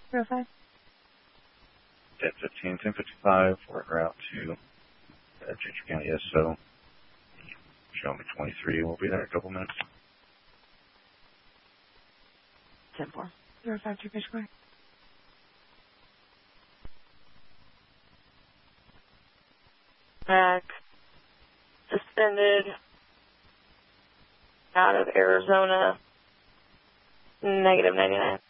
05. 10:15, 10:55. We're en route to Ginger County SO. Show me 23. We'll be there in a couple minutes. 10-4. 05 to Fish Square. Back. Suspended. Out of Arizona. -99.